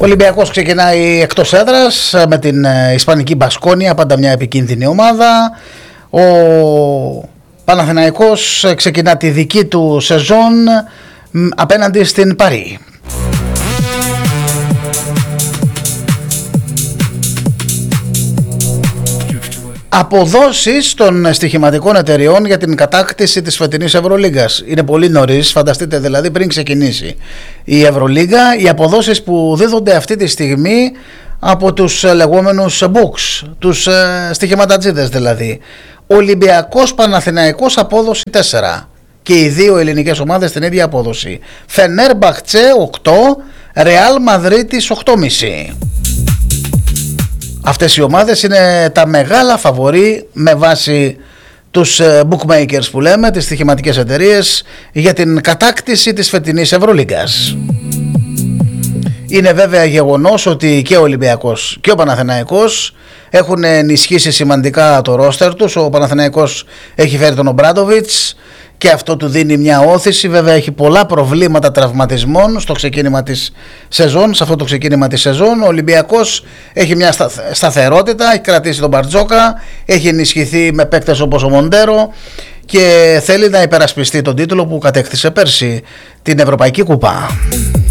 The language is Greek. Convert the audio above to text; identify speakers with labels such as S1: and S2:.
S1: Ολυμπιακός ξεκινάει εκτός έδρας με την Ισπανική Μπασκόνια, πάντα μια επικίνδυνη ομάδα. Ο Παναθηναϊκός ξεκινά τη δική του σεζόν απέναντι στην Παρί. Αποδόσεις των στοιχηματικών εταιριών για την κατάκτηση της φετινής Ευρωλίγκας. Είναι πολύ νωρίς, φανταστείτε δηλαδή πριν ξεκινήσει η Ευρωλίγκα, οι αποδόσεις που δίδονται αυτή τη στιγμή από τους λεγόμενους books, τους στοιχηματατζίδες δηλαδή. Ολυμπιακός Παναθηναϊκός απόδοση 4 και οι δύο ελληνικές ομάδες την ίδια απόδοση. Φενέρμπαχτσε 8, Ρεάλ Μαδρίτης 8,5. Αυτές οι ομάδες είναι τα μεγάλα φαβορί με βάση τους bookmakers που λέμε, τις στοιχηματικές εταιρείες, για την κατάκτηση της φετινής Ευρωλίγκας. Είναι βέβαια γεγονός ότι και ο Ολυμπιακός και ο Παναθηναϊκός έχουν ενισχύσει σημαντικά το ρόστερ τους. Ο Παναθηναϊκός έχει φέρει τον Ομπράντοβιτς και αυτό του δίνει μια όθηση. Βέβαια έχει πολλά προβλήματα τραυματισμών στο ξεκίνημα της σεζόν, σε αυτό το ξεκίνημα της σεζόν. Ο Ολυμπιακός έχει μια σταθερότητα, έχει κρατήσει τον Μπαρτζόκα, έχει ενισχυθεί με παίκτες όπως ο Μοντέρο και θέλει να υπερασπιστεί τον τίτλο που κατέκτησε πέρσι, την Ευρωπαϊκή Κούπα.